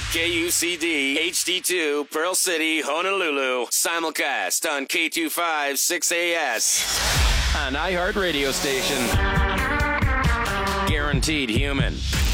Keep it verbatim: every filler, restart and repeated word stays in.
K U C D H D two, Pearl City, Honolulu. Simulcast on K two fifty-six A S. An iHeart radio station. Guaranteed human.